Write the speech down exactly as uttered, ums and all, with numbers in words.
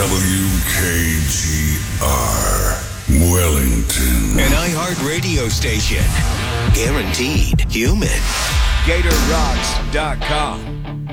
W K G R, Wellington. An iHeart radio station. Guaranteed human. Gator Rocks dot com.